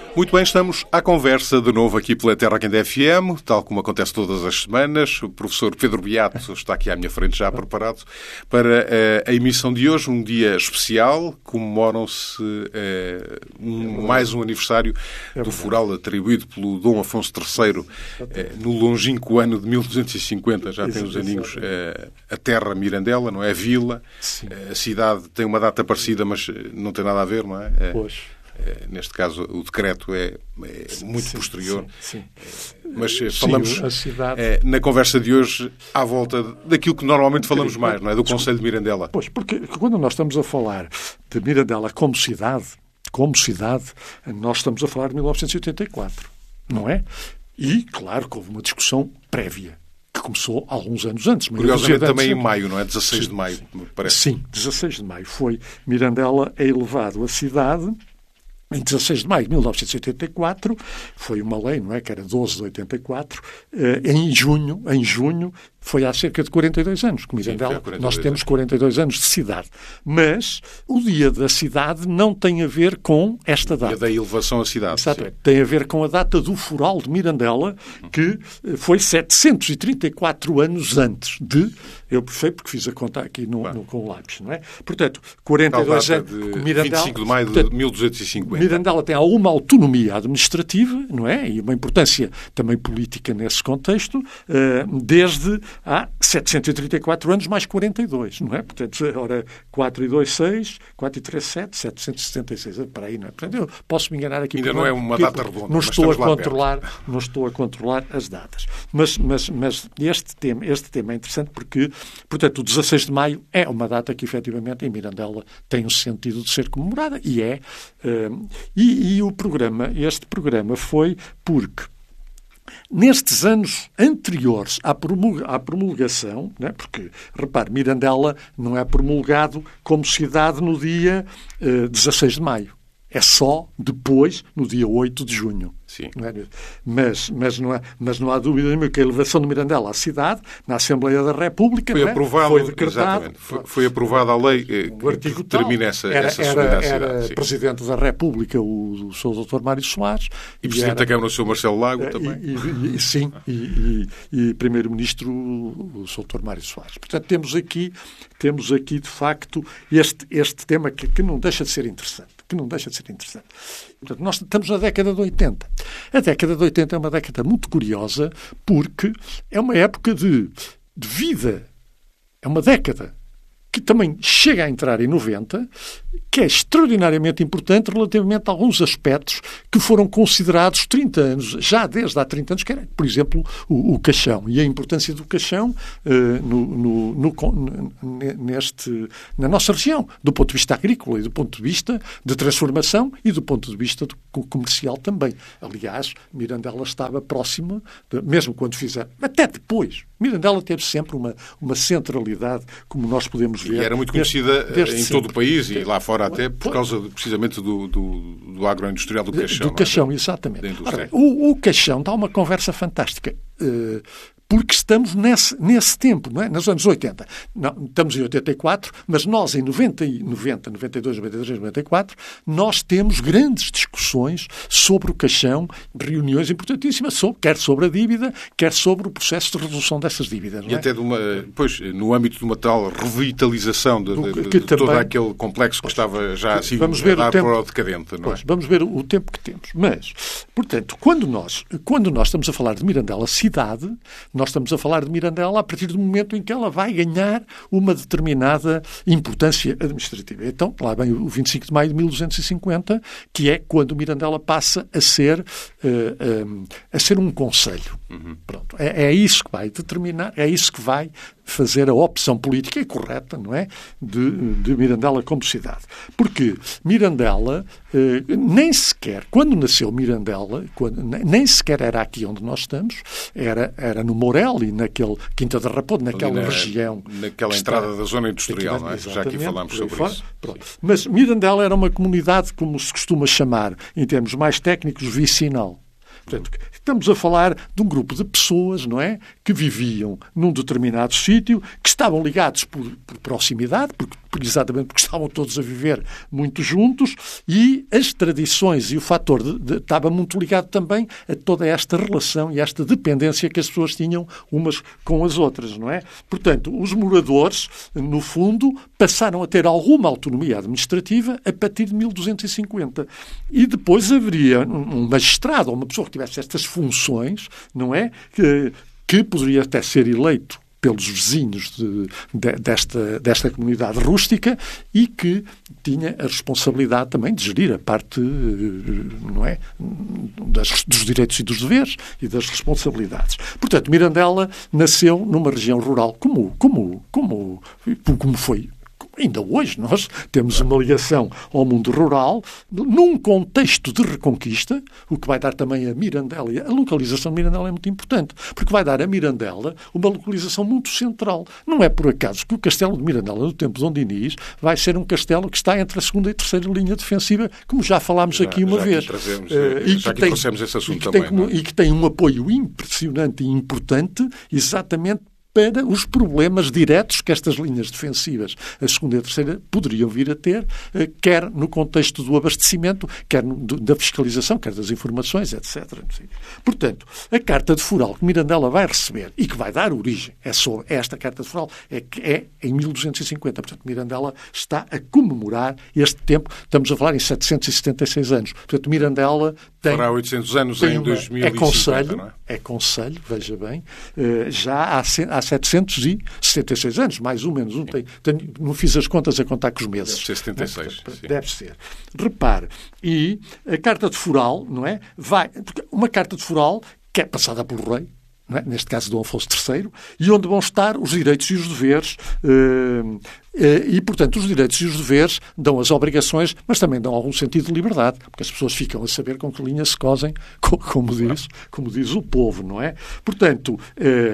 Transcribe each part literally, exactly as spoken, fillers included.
Muito bem, estamos à conversa de novo aqui pela Terra Quente F M, tal como acontece todas as semanas. O professor Pedro Beato está aqui à minha frente já preparado para a emissão de hoje, um dia especial. Comemoram-se uh, um, mais um aniversário do fural atribuído pelo Dom Afonso terceiro uh, no longínquo ano de mil duzentos e cinquenta, já tem uns aninhos, uh, a terra Mirandela, não é? A vila, uh, a cidade tem uma data parecida, mas não tem nada a ver, não é? Uh, pois. Neste caso, o decreto é, é muito sim, posterior. Sim, sim. Mas sim, falamos a cidade... é, na conversa de hoje à volta daquilo que normalmente falamos mais, não é? Do Conselho de Mirandela. Pois, porque quando nós estamos a falar de Mirandela como cidade, como cidade, nós estamos a falar de mil novecentos e oitenta e quatro, não é? E, claro, que houve uma discussão prévia, que começou alguns anos antes. Curiosamente também em maio, não é? dezasseis de maio, me parece. Sim, dezasseis de maio. Foi Mirandela é elevado a cidade. Em dezasseis de maio de mil novecentos e oitenta e quatro, foi uma lei, não é? Que era doze de oitenta e quatro. Em junho, em junho, foi há cerca de quarenta e dois anos que Mirandela, Sim, nós temos quarenta e dois anos de cidade. Mas o dia da cidade não tem a ver com esta data. O dia da elevação à cidade. Exatamente. Tem a ver com a data do fural de Mirandela, que foi setecentos e trinta e quatro anos antes de... Eu sei porque fiz a conta aqui no, no, com o lápis, não é? Portanto, quarenta e dois anos... Mirandela, vinte e cinco de maio de portanto, mil duzentos e cinquenta. Mirandela tem alguma autonomia administrativa, não é? E uma importância também política nesse contexto, desde há setecentos e trinta e quatro anos mais quarenta e dois, não é? Portanto, ora, quatro e dois, seis, quatro e três, sete, setecentos e setenta e seis. Para aí, não é? Portanto, eu posso me enganar aqui. Ainda não é uma data redonda, não estou a controlar, não estou a controlar as datas. Mas, mas, mas este tema, este tema é interessante porque, portanto, o dezasseis de maio é uma data que, efetivamente, em Mirandela tem o sentido de ser comemorada e é. Uh, e, e o programa, este programa foi porque nestes anos anteriores à, promulga, à promulgação, né, porque, repare, Mirandela não é promulgado como cidade no dia uh, dezasseis de maio. É só depois, no dia oito de junho. Sim. Não é? mas, mas, não há, mas não há dúvida nenhuma que a elevação de Mirandela à cidade, na Assembleia da República, foi, não é? aprovado, foi decretado. Foi, foi aprovada a lei que, que determina essa, era, essa era, subida à cidade. Era sim. Presidente da República o, o senhor doutor Mário Soares. E, e Presidente era, da Câmara, o senhor Marcelo Lago, e, também. E, e, sim, e, e, e Primeiro-Ministro, o senhor doutor Mário Soares. Portanto, temos aqui, temos aqui de facto, este, este tema que, que não deixa de ser interessante. que não deixa de ser interessante. Portanto, nós estamos na década de oitenta. A década de oitenta é uma década muito curiosa porque é uma época de, de vida. É uma década que também chega a entrar em noventa, que é extraordinariamente importante relativamente a alguns aspectos que foram considerados trinta anos, já desde há trinta anos, que era, por exemplo, o, o caixão. E a importância do caixão uh, no, no, no, neste, na nossa região, do ponto de vista agrícola e do ponto de vista de transformação e do ponto de vista do, comercial também. Aliás, Mirandela estava próxima, de, mesmo quando fizeram, até depois. Mirandela teve sempre uma, uma centralidade, como nós podemos ver. E era muito conhecida desde, desde em sempre. todo o país e lá fora até por causa de, precisamente do, do, do agroindustrial do caixão. Do caixão, é? exatamente. Ora, o, o caixão dá uma conversa fantástica. Uh, porque estamos nesse, nesse tempo, não é? Nos anos oitenta. Não, estamos em oitenta e quatro, mas nós em noventa, noventa, noventa e dois, noventa e três, noventa e quatro, nós temos grandes discussões sobre o caixão, reuniões importantíssimas, sobre, quer sobre a dívida, quer sobre o processo de resolução dessas dívidas. Não é? E até de uma, pois, no âmbito de uma tal revitalização de, de, de, de também, todo aquele complexo que pois, estava já assim vamos ver a dar o tempo, para o decadente. Não pois, é? Vamos ver o tempo que temos. Mas, portanto, quando nós, quando nós estamos a falar de Mirandela cidade, nós estamos a falar de Mirandela a partir do momento em que ela vai ganhar uma determinada importância administrativa. Então, lá vem o vinte e cinco de maio de mil duzentos e cinquenta, que é quando Mirandela passa a ser, uh, um, a ser um concelho. Uhum. Pronto. É, é isso que vai determinar, é isso que vai fazer a opção política correta, não é? De, de Mirandela como cidade. Porque Mirandela, eh, nem sequer, quando nasceu Mirandela, quando, nem sequer era aqui onde nós estamos, era, era no Mourel e naquele Quinta da Raposa, naquela na, região. Naquela entrada está, da zona industrial, não é? Já aqui falámos sobre fora, isso. Mas Mirandela era uma comunidade, como se costuma chamar, em termos mais técnicos, vicinal. Portanto, estamos a falar de um grupo de pessoas, não é? Que viviam num determinado sítio, que estavam ligados por, por proximidade, porque exatamente porque estavam todos a viver muito juntos, e as tradições e o fator de, de, estava muito ligado também a toda esta relação e esta dependência que as pessoas tinham umas com as outras, não é? Portanto, os moradores, no fundo, passaram a ter alguma autonomia administrativa a partir de mil duzentos e cinquenta. E depois haveria um magistrado ou uma pessoa que tivesse estas funções, não é? Que, que poderia até ser eleito pelos vizinhos de, de, desta, desta comunidade rústica e que tinha a responsabilidade também de gerir a parte, não é, das, dos direitos e dos deveres e das responsabilidades. Portanto, Mirandela nasceu numa região rural, como, como, como, como foi. Ainda hoje nós temos uma ligação ao mundo rural num contexto de reconquista, o que vai dar também a Mirandela. A localização de Mirandela é muito importante, porque vai dar a Mirandela uma localização muito central. Não é por acaso que o castelo de Mirandela, no tempo de Dom Dinis, vai ser um castelo que está entre a segunda e a terceira linha defensiva, como já falámos já, aqui uma já vez. Que trazemos, uh, e já que, que tem, trouxemos esse assunto e também. Tem, é? E que tem um apoio impressionante e importante, exatamente para os problemas diretos que estas linhas defensivas, a segunda e a terceira, poderiam vir a ter, quer no contexto do abastecimento, quer no, da fiscalização, quer das informações, etcétera. Portanto, a Carta de Foral que Mirandela vai receber e que vai dar origem é sobre esta Carta de Foral é que é em mil duzentos e cinquenta. Portanto, Mirandela está a comemorar este tempo. Estamos a falar em setecentos e setenta e seis anos. Portanto, Mirandela tem... Fará oitocentos anos em dois mil e cinquenta, é conselho, não é? É conselho, veja bem, já há, há setecentos e setenta e seis anos, mais ou menos. Não, tem, tenho, não fiz as contas a contar com os meses. Deve ser setenta e seis. Deve, deve ser. Repare, e a Carta de Foral, não é? Vai, porque uma Carta de Foral que é passada pelo rei, não é? Neste caso Dom Afonso terceiro, e onde vão estar os direitos e os deveres. Uh, E, portanto, os direitos e os deveres dão as obrigações, mas também dão algum sentido de liberdade, porque as pessoas ficam a saber com que linha se cosem, como diz, como diz o povo, não é? Portanto, eh,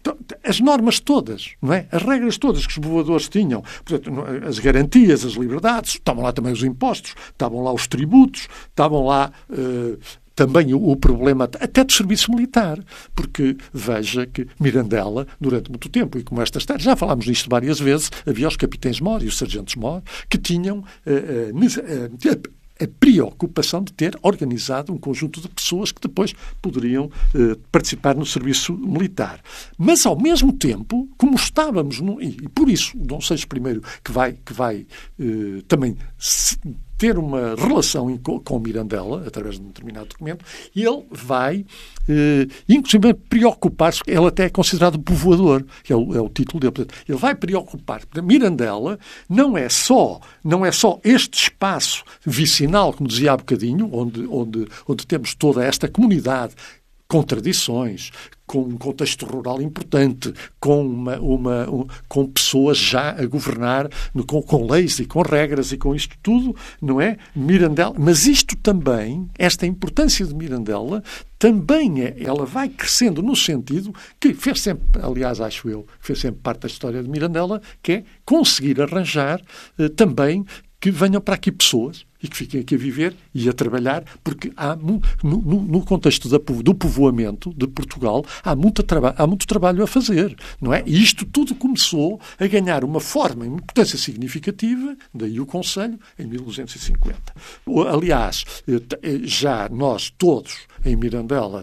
as normas todas, não é? As regras todas que os povoadores tinham, portanto, as garantias, as liberdades, estavam lá também os impostos, estavam lá os tributos, estavam lá... Eh, também o, o problema até do serviço militar, porque veja que Mirandela, durante muito tempo, e como estas terras, já falámos disto várias vezes, havia os capitães-mor e os sargentos-mor que tinham uh, uh, uh, a preocupação de ter organizado um conjunto de pessoas que depois poderiam eh, participar no serviço militar. Mas, ao mesmo tempo, como estávamos... No, e, e por isso, o Dom Seixas I, que vai, que vai eh, também se, ter uma relação com, com Mirandela, através de um determinado documento, ele vai, eh, inclusive, preocupar-se, ele até é considerado povoador, que é o, é o título dele. Portanto, ele vai preocupar. Mirandela não é só, não é só este espaço vicinal, como dizia há bocadinho, onde, onde, onde temos toda esta comunidade com tradições, com um contexto rural importante, com, uma, uma, um, com pessoas já a governar, no, com, com leis e com regras e com isto tudo, não é? Mirandela, mas isto também, esta importância de Mirandela, também é, ela vai crescendo no sentido que fez sempre, aliás, acho eu, fez sempre parte da história de Mirandela, que é conseguir arranjar eh, também que venham para aqui pessoas e que fiquem aqui a viver e a trabalhar, porque há, no, no, no contexto da, do povoamento de Portugal, há muito, traba, há muito trabalho a fazer, não é? E isto tudo começou a ganhar uma forma e uma importância significativa, daí o Conselho, em mil duzentos e cinquenta. Aliás, já nós todos, em Mirandela,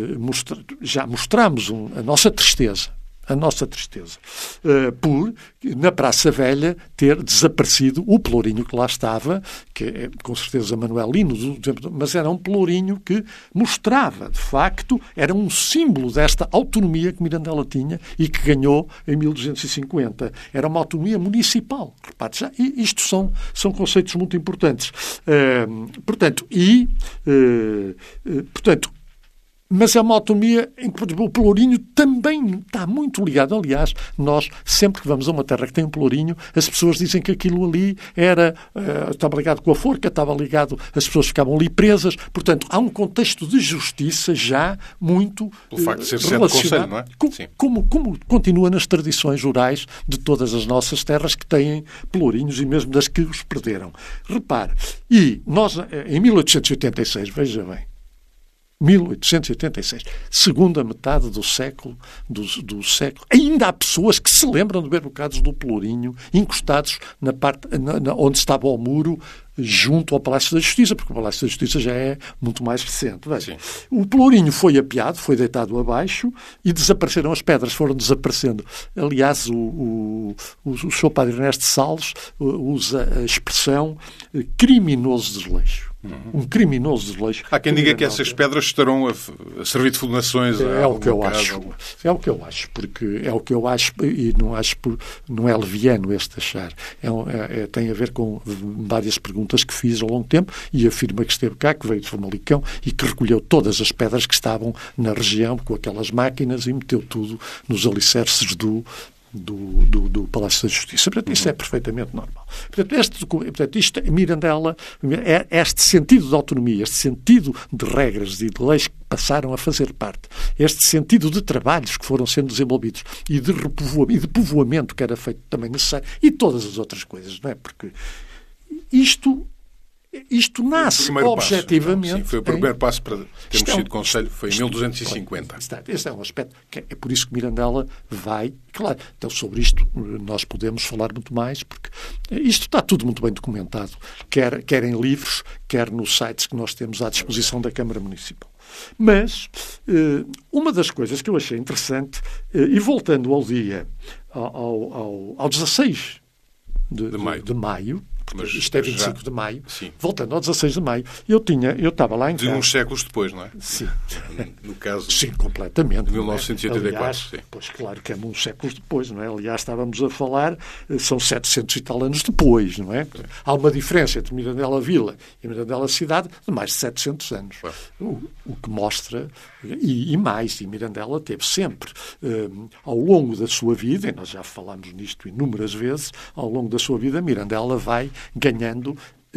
já mostramos a nossa tristeza, a nossa tristeza, uh, por, na Praça Velha, ter desaparecido o pelourinho que lá estava, que é, com certeza, manuelino, mas era um pelourinho que mostrava, de facto, era um símbolo desta autonomia que Mirandela tinha e que ganhou em mil duzentos e cinquenta. Era uma autonomia municipal. Repare, já, e isto são, são conceitos muito importantes. Uh, portanto, e, uh, uh, portanto, mas é uma autonomia em que, por exemplo, o pelourinho também está muito ligado. Aliás, nós, sempre que vamos a uma terra que tem um pelourinho, as pessoas dizem que aquilo ali era, uh, estava ligado com a forca, estava ligado, as pessoas ficavam ali presas. Portanto, há um contexto de justiça já muito Pelo facto de ser relacionado, conselho, não é? Com, como, como continua nas tradições rurais de todas as nossas terras que têm pelourinhos e mesmo das que os perderam. Repare, e nós, em mil oitocentos e oitenta e seis, veja bem, mil oitocentos e oitenta e seis. Segunda metade do século, do, do século. Ainda há pessoas que se lembram de ver bocados do Pelourinho encostados na parte na, na, onde estava o muro, junto ao Palácio da Justiça, porque o Palácio da Justiça já é muito mais recente. Veja, o Pelourinho foi apeado, foi deitado abaixo e desapareceram as pedras, foram desaparecendo. Aliás, o, o, o, o senhor Padre Ernesto Salles usa a expressão criminoso desleixo. Uhum. Um criminoso desleixo. Há quem diga que essas pedras estarão a, a servir de fundações. É o que eu casa, acho. ou... É o que eu acho, porque é o que eu acho e não acho por, não é leviano este achar. É, é, é, tem a ver com várias perguntas que fiz ao longo do tempo e afirma que esteve cá, que veio de Famalicão e que recolheu todas as pedras que estavam na região com aquelas máquinas e meteu tudo nos alicerces do Do, do, do Palácio da Justiça. Portanto, isto é perfeitamente normal. Portanto, este, portanto, isto, Mirandela, é este sentido de autonomia, este sentido de regras e de leis que passaram a fazer parte, este sentido de trabalhos que foram sendo desenvolvidos e de repovoamento, e de povoamento que era feito também necessário, e todas as outras coisas, não é? Porque isto... Isto nasce objetivamente... Passo, sim, foi o primeiro passo para termos sido Conselho, foi em mil duzentos e cinquenta. Este é um aspecto, que é por isso que Mirandela vai... Claro, então sobre isto nós podemos falar muito mais, porque isto está tudo muito bem documentado, quer, quer em livros, quer nos sites que nós temos à disposição da Câmara Municipal. Mas uma das coisas que eu achei interessante, e voltando ao dia, ao, ao, ao dezasseis de, de maio, de, de maio Mas isto é vinte e cinco já... de maio, Sim. Voltando ao dezasseis de maio, eu tinha, eu estava lá em de casa. uns séculos depois, não é? Sim. No caso sim, completamente. de mil novecentos e oitenta e quatro. Aliás, sim. Pois claro que é uns séculos depois, não é? Aliás, estávamos a falar, são setecentos e tal anos depois, não é? Sim. Há uma diferença entre Mirandela Vila e Mirandela Cidade de mais de setecentos anos. Claro. O, o que mostra, e, e mais, e Mirandela teve sempre, um, ao longo da sua vida, e nós já falámos nisto inúmeras vezes, ao longo da sua vida, Mirandela vai ganhando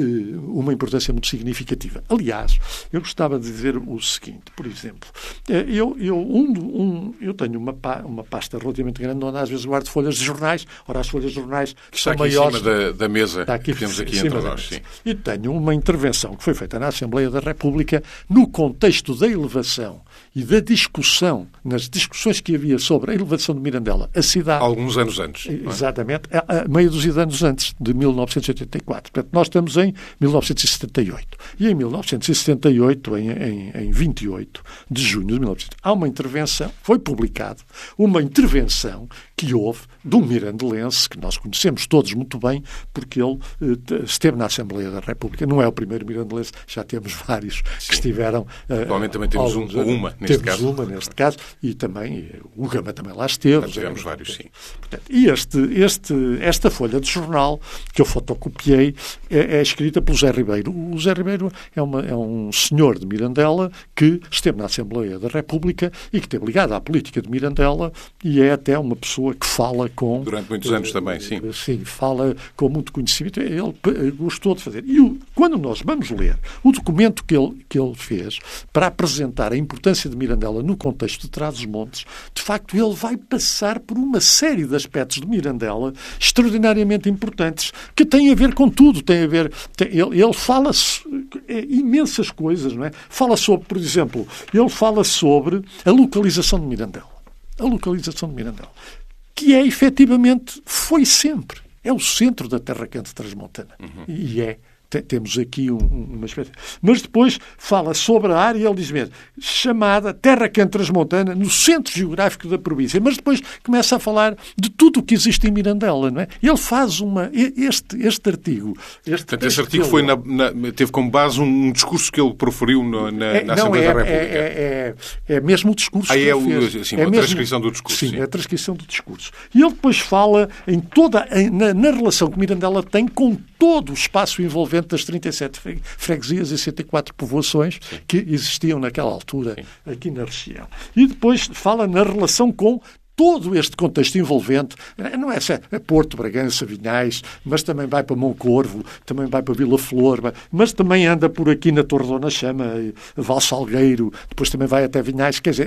uma importância muito significativa. Aliás, eu gostava de dizer o seguinte, por exemplo, eu, eu, um, um, eu tenho uma, uma pasta relativamente grande onde às vezes guardo folhas de jornais, ora as folhas de jornais que está são aqui maiores... em cima da, da mesa está aqui, que temos aqui entre nós. Sim. E tenho uma intervenção que foi feita na Assembleia da República no contexto da elevação e da discussão, nas discussões que havia sobre a elevação de Mirandela, a cidade... Alguns anos antes. Exatamente, a, a meia dúzia de anos antes, de mil novecentos e oitenta e quatro. Portanto, nós estamos em mil novecentos e setenta e oito. E em mil novecentos e setenta e oito, em, em, em vinte e oito de junho de mil e novecentos, há uma intervenção, foi publicado, uma intervenção que houve de um mirandelense, que nós conhecemos todos muito bem, porque ele eh, esteve na Assembleia da República. Não é o primeiro mirandelense, já temos vários Sim. que estiveram... Eh, Atualmente também temos um, uma, neste temos caso. uma, neste caso, e também o Gama também lá esteve. Já tivemos vários, sim. Portanto, e este, este, esta folha de jornal, que eu fotocopiei, é, é escrita pelo Zé Ribeiro. O Zé Ribeiro é, uma, é um senhor de Mirandela que esteve na Assembleia da República e que esteve ligado à política de Mirandela e é até uma pessoa que fala com... Durante muitos anos uh, também, sim. Sim, fala com muito conhecimento. Ele gostou de fazer. E o, quando nós vamos ler o documento que ele, que ele fez para apresentar a importância de Mirandela no contexto de Trás-os-Montes, de facto ele vai passar por uma série de aspectos de Mirandela extraordinariamente importantes, que têm a ver com tudo. Tem a ver, tem, ele, ele fala é, imensas coisas, não é? Fala sobre, por exemplo, ele fala sobre a localização de Mirandela. A localização de Mirandela. Que é, efetivamente, foi sempre. É o centro da Terra Quente Transmontana. Uhum. E é. Temos aqui um, uma espécie... Mas depois fala sobre a área, ele diz mesmo, chamada Terra Quente Transmontana, no centro geográfico da província. Mas depois começa a falar de tudo o que existe em Mirandela, não é? Ele faz uma... Este, este artigo... Este Portanto, esse artigo foi na, na, teve como base um discurso que ele proferiu no, na, é, na Assembleia não, é, da República. É, é, é mesmo o discurso ah, que é ele o, fez. Sim, é a mesmo, transcrição do discurso. Sim, sim, é a transcrição do discurso. E ele depois fala em toda, em, na, na relação que Mirandela tem com todo o espaço envolvente das trinta e sete freguesias e cento e quatro povoações Sim. que existiam naquela altura Sim. aqui na região. E depois fala na relação com todo este contexto envolvente, não é só Porto, Bragança, Vinhais, mas também vai para Moncorvo, também vai para Vila Flor, mas também anda por aqui na Torre Dona Chama, Val Salgueiro, depois também vai até Vinhais. Quer dizer, ele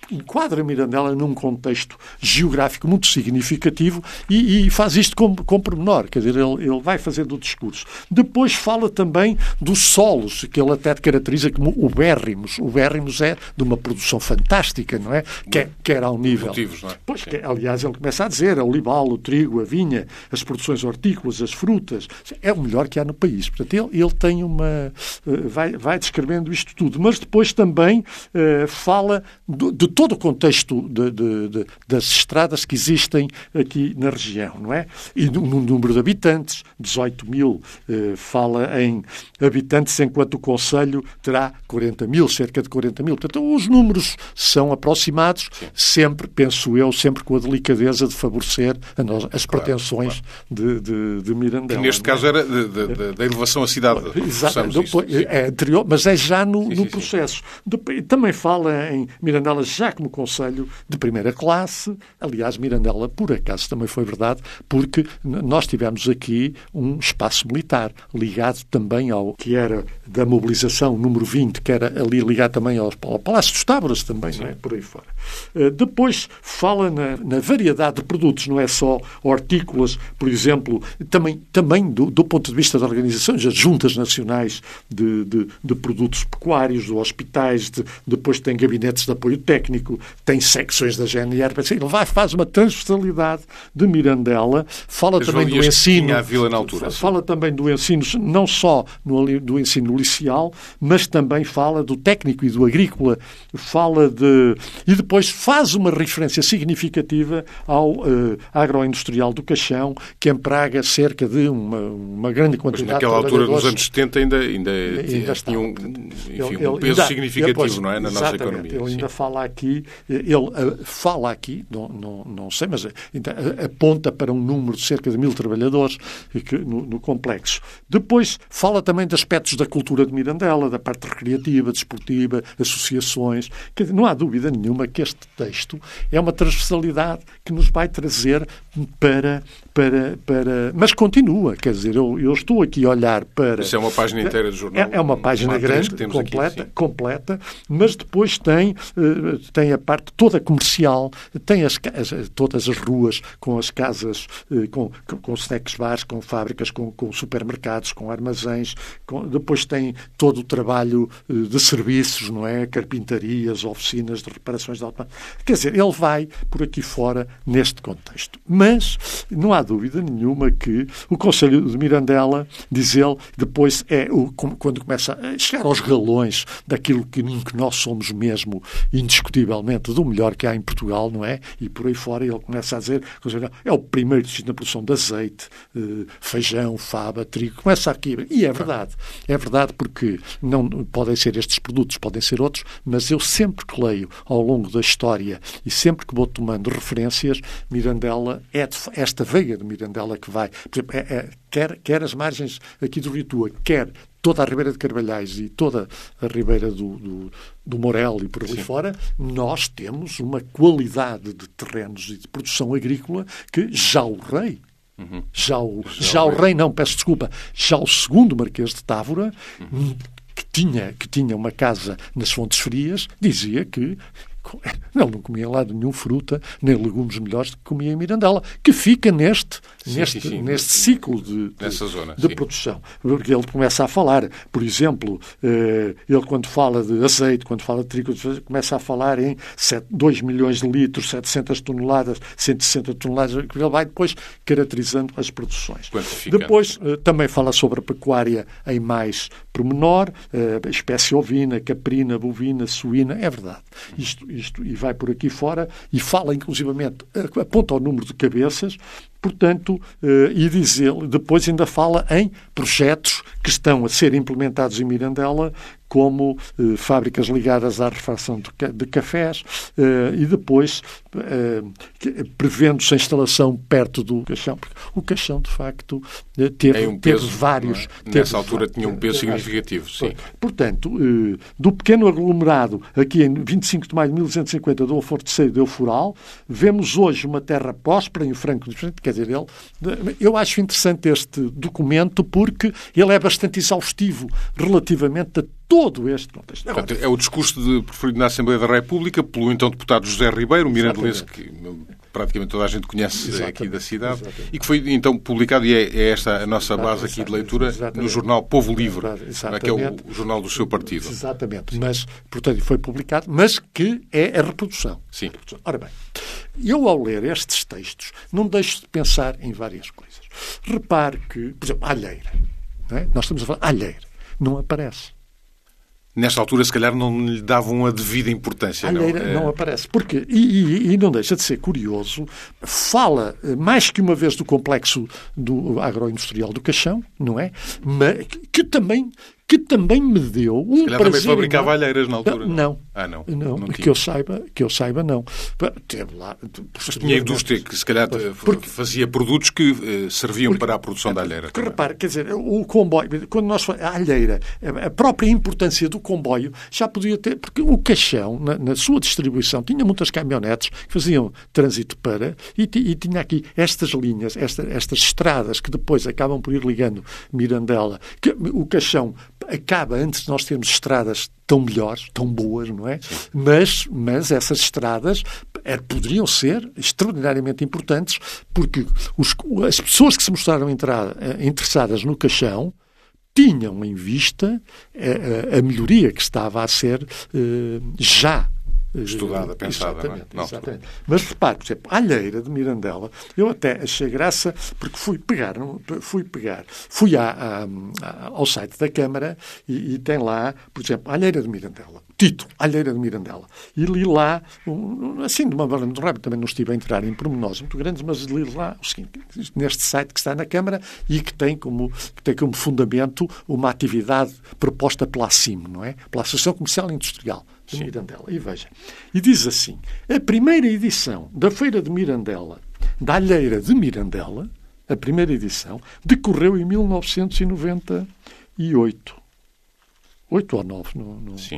enquadra Mirandela num contexto geográfico muito significativo e, e faz isto com, com pormenor, quer dizer, ele, ele vai fazendo o discurso. Depois fala também dos solos, que ele até caracteriza como ubérrimos. Ubérrimos é de uma produção fantástica, não é? Quer, quer ao nível... Motivos, não é? Pois, que, aliás, ele começa a dizer, o olival, o trigo, a vinha, as produções hortícolas, as frutas, é o melhor que há no país. Portanto, ele, ele tem uma... Vai, vai descrevendo isto tudo, mas depois também uh, fala do, de todo o contexto de, de, de, das estradas que existem aqui na região, não é? E no, no número de habitantes, dezoito mil, uh, fala em habitantes, enquanto o Conselho terá quarenta mil, cerca de quarenta mil. Portanto, os números são aproximados, Sim. sempre, penso eu, sempre com a delicadeza de favorecer a nós, as claro, pretensões claro. De, de, de Mirandela. Que neste não é? caso era da elevação à cidade. Exato, depois, é anterior, mas é já no, sim, no sim, processo. Sim. Também fala em Mirandela já como Conselho de primeira classe. Aliás, Mirandela, por acaso, também foi verdade, porque nós tivemos aqui um espaço militar ligado também ao que era da mobilização número vinte, que era ali ligado também aos, ao Palácio dos Táboras também, não é? Por aí fora. Uh, depois fala na, na variedade de produtos, não é só hortícolas, por exemplo, também, também do, do ponto de vista das organizações, as juntas nacionais de, de, de produtos pecuários, de hospitais, de, depois tem gabinetes de apoio técnico, tem secções da G N R, ele vai, faz uma transversalidade de Mirandela, fala As também do ensino, tinha a vila na altura, fala assim. também do ensino, não só no, do ensino liceal, mas também fala do técnico e do agrícola, fala de... e depois faz uma referência significativa ao uh, agroindustrial do Caixão, que empraga cerca de uma, uma grande quantidade mas naquela de altura, nos anos setenta, ainda, ainda, ainda tinha um, enfim, ele, um peso ainda, significativo, depois, não é? Na nossa economia. Ele ainda sim. fala aqui, ele uh, fala aqui, não, não, não sei, mas ainda aponta para um número de cerca de mil trabalhadores que, no, no complexo. Depois fala também de aspectos da cultura de Mirandela, da parte recreativa, desportiva, associações. Quer dizer, não há dúvida nenhuma que este texto é uma transversalidade que nos vai trazer para... para, para... Mas continua, quer dizer, eu, eu estou aqui a olhar para... Isso é uma página inteira do jornal. É, é uma página grande, completa, aqui, completa, mas depois tem, tem a parte toda comercial, tem as, as, todas as ruas com as casas, com, com snacks bars, com fábricas, com, com supermercados, com armazéns, com, depois tem todo o trabalho de serviços, não é? Carpintarias, oficinas de reparações de automóveis. Quer dizer, ele vai por aqui fora neste contexto. Mas não há dúvida nenhuma que o Conselho de Mirandela, diz ele, depois é o, quando começa a chegar aos galões daquilo que, que nós somos mesmo, indiscutivelmente, do melhor que há em Portugal, não é? E por aí fora ele começa a dizer é o primeiro na produção de azeite, feijão, fava, trigo, começa aqui. E é verdade. É verdade porque não podem ser estes produtos, podem ser outros, mas eu sempre que leio ao longo da história e sempre que vou tomando referências, Mirandela é de, esta veia de Mirandela que vai, por exemplo, é, é, quer, quer as margens aqui do Rio Tua, quer toda a Ribeira de Carvalhais e toda a Ribeira do, do, do Morel e por ali Sim. fora, nós temos uma qualidade de terrenos e de produção agrícola que já o rei, uhum. já, o, já, já o rei, rei, não, peço desculpa, já o segundo Marquês de Távora, uhum. que, tinha, que tinha uma casa nas Fontes Frias, dizia que ele não comia lá nenhum fruta, nem legumes melhores do que comia em Mirandela, que fica neste, sim, neste, sim, sim. neste ciclo de, de, zona, de produção. Porque ele começa a falar, por exemplo, eh, ele quando fala de azeite, quando fala de trigo, começa a falar em dois milhões de litros, setecentas toneladas, cento e sessenta toneladas, ele vai depois caracterizando as produções. Depois eh, também fala sobre a pecuária em mais pormenor, eh, espécie ovina, caprina, bovina, suína, é verdade. Isto Isto, e vai por aqui fora e fala, inclusivamente, aponta ao número de cabeças, portanto, eh, e diz ele, depois ainda fala em projetos que estão a ser implementados em Mirandela, como eh, fábricas ligadas à refação de, de cafés eh, e depois eh, prevendo-se a instalação perto do Caixão, porque o Caixão, de facto, eh, teve, é um peso, teve vários... É? Teve, Nessa altura tinha um peso significativo, sim. Portanto, eh, do pequeno aglomerado, aqui em vinte e cinco de maio de mil duzentos e cinquenta, do Alforteiro de Euforal, vemos hoje uma terra próspera em o Franco de Frente, quer dizer, ele... Eu acho interessante este documento porque ele é bastante exaustivo relativamente a todo este contexto. Agora, portanto, é o discurso de, preferido na Assembleia da República pelo então deputado José Ribeiro, um mirandelense que praticamente toda a gente conhece exatamente, aqui da cidade, exatamente. E que foi então publicado, e é, é esta a nossa base aqui de leitura, exatamente. No jornal Povo Livre, que é o, o jornal do seu partido. Exatamente, mas, portanto, foi publicado, mas que é a reprodução. Sim. Ora bem, eu ao ler estes textos não deixo de pensar em várias coisas. Repare que, por exemplo, a alheira, não é? Nós estamos a falar, a alheira, não aparece. Nesta altura, se calhar, não lhe davam a devida importância. A alheira não, é... não aparece. Porque, e, e, e não deixa de ser curioso, fala mais que uma vez do complexo do agroindustrial do Caixão, não é? Mas, que também... que também me deu um se calhar prazer... também fabricava alheiras na altura. Não. não. Ah, não. Não, não que, eu saiba, que eu saiba, não. Teve lá... Mas tinha indústria que, se calhar, porque, fazia produtos que uh, serviam porque, para a produção da alheira. Porque, repare, quer dizer, o comboio... Quando nós falamos... A alheira, a própria importância do comboio já podia ter... Porque o Caixão, na, na sua distribuição, tinha muitas caminhonetes que faziam trânsito para... E, e tinha aqui estas linhas, esta, estas estradas que depois acabam por ir ligando Mirandela. Que, o Caixão acaba antes de nós termos estradas tão melhores, tão boas, não é? Mas, mas essas estradas é, poderiam ser extraordinariamente importantes porque os, as pessoas que se mostraram entrar, interessadas no Caixão tinham em vista a, a, a melhoria que estava a ser uh, já estudada, pensada. Exatamente, não é? exatamente. Mas repare, por exemplo, a alheira de Mirandela, eu até achei graça porque fui pegar, fui pegar, fui à, à, ao site da Câmara e, e tem lá, por exemplo, a alheira de Mirandela. Título, Alheira de Mirandela. E li lá, um, assim, de uma maneira muito rápida, também não estive a entrar em pormenores muito grandes, mas li lá o seguinte, neste site que está na Câmara e que tem como, que tem como fundamento uma atividade proposta pela A C I M, não é? Pela Associação Comercial e Industrial de Sim. Mirandela. E veja, e diz assim, a primeira edição da Feira de Mirandela, da Alheira de Mirandela, a primeira edição, decorreu em mil novecentos e noventa e oito. Oito ou nove, não... não... Sim.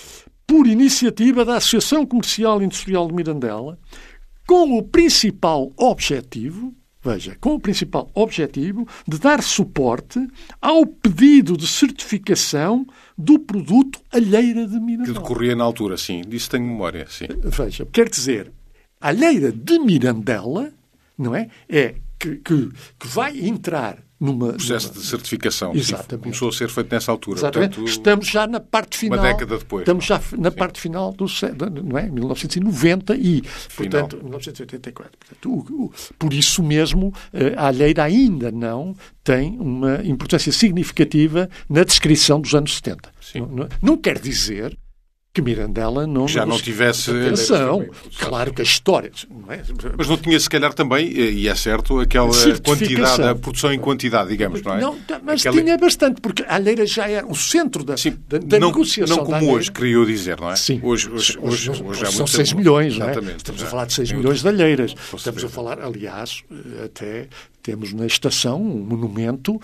Por iniciativa da Associação Comercial e Industrial de Mirandela, com o principal objetivo, veja, com o principal objetivo de dar suporte ao pedido de certificação do produto Alheira de Mirandela. Que decorria na altura, sim. Disso tenho memória, sim. Veja, quer dizer, a Alheira de Mirandela, não é? É que, que, que vai entrar numa... processo numa... de certificação. Exatamente. Começou a ser feito nessa altura. Exatamente. Portanto, estamos já na parte final. Uma década depois. Estamos já na Sim. parte final do não é? mil novecentos e noventa e, Final. portanto, mil novecentos e oitenta e quatro. Portanto, o, o, por isso mesmo, a alheira ainda não tem uma importância significativa na descrição dos anos setenta. Não, não, não quer dizer que Mirandela não... Já nos... não tivesse... Atenção, claro que a história... Não é? Mas não tinha, se calhar, também, e é certo, aquela quantidade, a produção em quantidade, digamos, não é? Não, mas aquela... tinha bastante, porque a alheira já era o centro da, Sim, da, da não, negociação. Não como hoje, queria eu dizer, não é? Sim. Hoje, hoje, hoje, hoje, hoje são seis milhões, não é? Exatamente. Estamos já. a falar de seis milhões de alheiras. Posso Estamos ver. a falar, aliás, até... Temos na estação um monumento uh,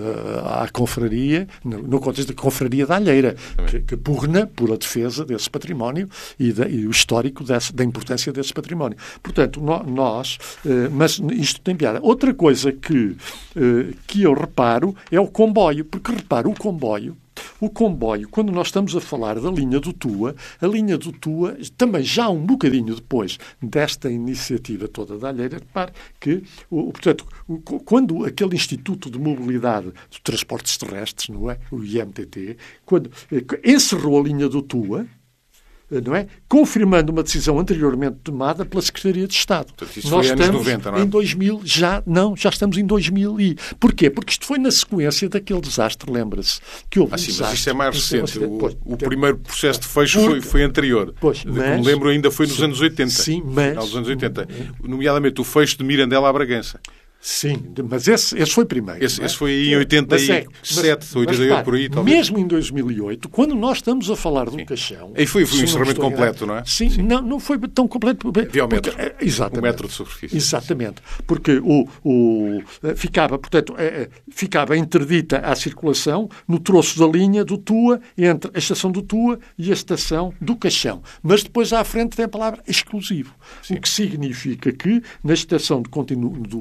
à confraria, no, no contexto da confraria da Alheira, que, que pugna pela defesa desse património e, da, e o histórico desse, da importância desse património. Portanto, no, nós... Uh, mas isto tem piada. Outra coisa que, uh, que eu reparo é o comboio, porque reparo, o comboio O comboio, quando nós estamos a falar da linha do Tua, a linha do Tua, também já um bocadinho depois desta iniciativa toda da Alheira, repare que, o, portanto, o, quando aquele Instituto de Mobilidade de Transportes Terrestres, não é? O I M T T, quando encerrou a linha do Tua, não é? Confirmando uma decisão anteriormente tomada pela Secretaria de Estado. Portanto, isso Nós foi estamos anos noventa, não é? em dois mil, já, não, já estamos em dois mil e... Porquê? Porque isto foi na sequência daquele desastre, lembra-se? Que houve ah, um sim, desastre. mas isto é mais recente. O, Pois, o primeiro processo de fecho porque, foi, foi anterior. Pois, Como mas, me lembro, ainda foi nos sim, anos oitenta. Sim, mas... Final dos anos oitenta. Nomeadamente o fecho de Mirandela à Bragança. Sim, mas esse, esse foi primeiro. Esse, é? esse foi em oitenta e sete, mas, oitenta e oito, mas, por aí, talvez. Mesmo em dois mil e oito, quando nós estamos a falar do Caixão... Aí foi, foi um encerramento não completo, não é? Sim, sim, Não, não foi tão completo. Havia um metro. Porque, exatamente. Um metro de superfície. Exatamente. Porque o, o, ficava, portanto, ficava interdita a circulação no troço da linha do Tua, entre a estação do Tua e a estação do Caixão. Mas depois à frente tem a palavra exclusivo. Sim. O que significa que na estação de continu, do, do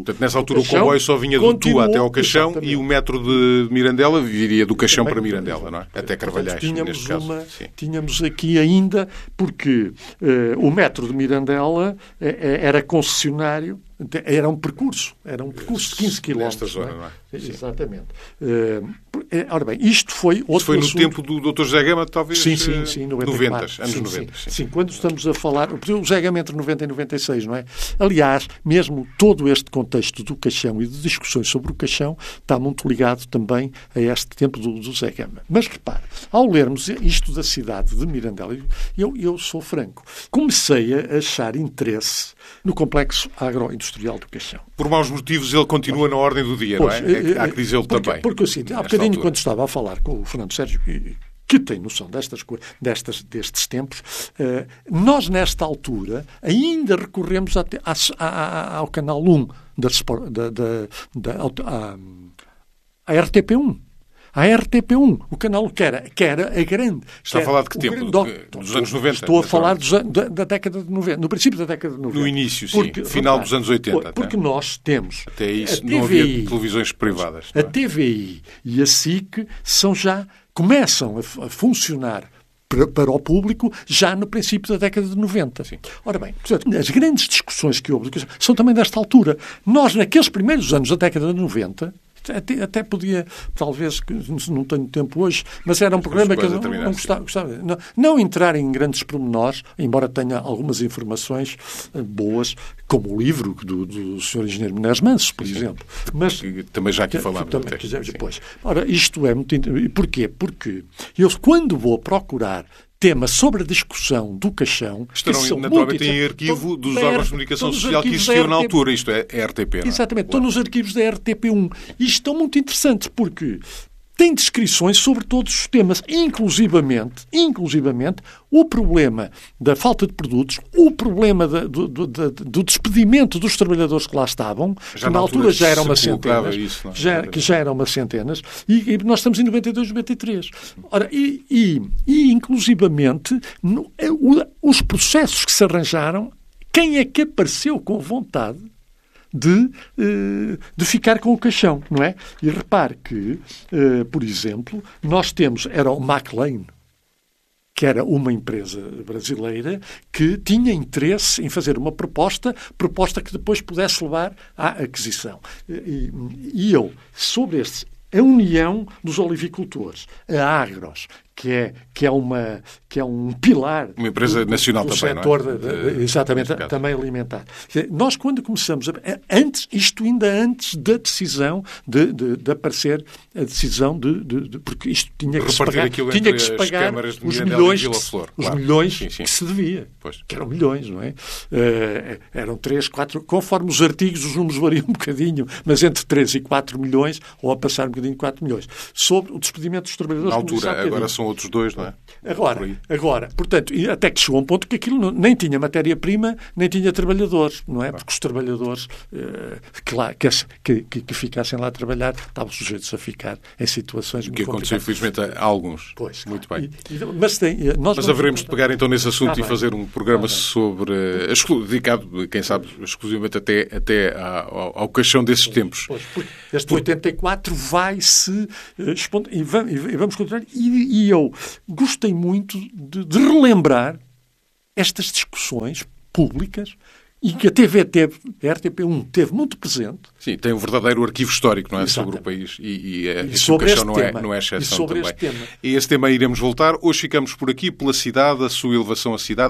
Portanto, nessa altura o comboio só vinha do Tua até ao Caixão, exatamente, e o metro de Mirandela viria do Caixão para Mirandela, não é? Até Carvalhais, tínhamos neste caso. Uma, tínhamos aqui ainda, porque uh, o metro de Mirandela uh, era concessionário, era um percurso, era um percurso de quinze quilómetros. Nesta zona, não é? Não é? Exatamente. Uh, ora bem, isto foi outro Isto foi no assunto... tempo do doutor José Gama, talvez? Sim, sim, sim, noventa e quatro. noventa, anos sim, noventa. Sim, sim. sim, quando estamos a falar... O José Gama entre noventa e noventa e seis, não é? Aliás, mesmo todo este contexto do Caixão e de discussões sobre o Caixão está muito ligado também a este tempo do, do José Gama. Mas repare, ao lermos isto da cidade de Mirandela, eu, eu sou franco, comecei a achar interesse no complexo agroindustrial do Caixão. Por maus motivos ele continua na ordem do dia, pois, não é? Há que dizê-lo porque, também. Porque assim, há bocadinho, altura, quando estava a falar com o Fernando Sérgio, que tem noção destas, destas, destes tempos, nós, nesta altura, ainda recorremos a, a, a, ao canal um da, da, da, da a R T P um. A R T P um, o canal que era, que era a grande... Está a falar de que tempo? Grande, dos anos noventa? Estou a falar dos, da, da década de noventa, no princípio da década de noventa. No início, sim. Porque, final repare, dos anos oitenta. Porque até. nós temos... Até isso, a T V I, não havia televisões privadas. A T V I e a S I C são já, começam a, a funcionar para, para o público já no princípio da década de noventa. Sim. Ora bem, portanto, as grandes discussões que houve são também desta altura. Nós, naqueles primeiros anos da década de noventa... Até, até podia, talvez, não tenho tempo hoje, mas era um programa que eu não, não gostava. gostava não, não entrar em grandes pormenores, embora tenha algumas informações boas, como o livro do, do senhor Engenheiro Menezes Manso, por Sim. exemplo. Mas, também já aqui falámos. Também quisermos depois. Ora, isto é muito... Porquê? Porque eu, quando vou procurar tema sobre a discussão do Caixão... Estarão naturalmente em arquivo dos órgãos de comunicação social que existiam na altura, isto é, a R T P. Não é? Exatamente, estão nos arquivos da R T P um. E estão muito interessantes porque tem descrições sobre todos os temas, inclusivamente, inclusivamente o problema da falta de produtos, o problema da, do, do, do despedimento dos trabalhadores que lá estavam, já que na altura, altura já eram umas centenas, isso, não? Já, que já eram umas centenas, e, e nós estamos em noventa e dois, noventa e três. Ora, e, e, e inclusivamente, no, os processos que se arranjaram, quem é que apareceu com vontade De, de ficar com o Caixão, não é? E repare que, por exemplo, nós temos, era o McLean, que era uma empresa brasileira que tinha interesse em fazer uma proposta, proposta que depois pudesse levar à aquisição. E, e eu, sobre este, a União dos Olivicultores, a Agros, que é, que é, uma, que é um pilar uma empresa do, nacional do também, setor não é? de, de, exatamente, também alimentar. Nós, quando começamos, a, antes, isto ainda antes da decisão de, de, de aparecer a decisão de, de, de porque isto tinha que se pagar, tinha que se pagar os milhões, que, Flor, os claro. milhões sim, sim. que se devia, pois. Que eram milhões, não é? Uh, eram três, quatro, conforme os artigos, os números variam um bocadinho, mas entre três e quatro milhões, ou a passar um bocadinho de quatro milhões, sobre o despedimento dos trabalhadores. Na altura, agora são outros dois, não é? Agora, agora, portanto, até que chegou a um ponto que aquilo não, nem tinha matéria-prima, nem tinha trabalhadores, não é? Porque os trabalhadores uh, que, lá, que, que, que ficassem lá a trabalhar estavam sujeitos a ficar em situações muito complicadas. O que aconteceu, infelizmente, a alguns. Pois. Muito bem. E, e, mas tem, nós mas haveremos de pegar então nesse assunto ah, e fazer um programa ah, sobre, uh, dedicado, quem sabe, exclusivamente até, até ao, ao caixão desses pois, tempos. Pois, este Por... oitenta e quatro vai-se uh, expondo, e vamos, e vamos continuar. E, e eu gostei muito de, de relembrar estas discussões públicas e que a T V teve, a R T P um teve muito presente. Sim, tem um verdadeiro arquivo histórico, não é? Exatamente. Sobre o país e, e, e sobre este não tema. É, não é exceção e sobre também. Este tema. E esse tema iremos voltar. Hoje ficamos por aqui, pela cidade, a sua elevação à cidade.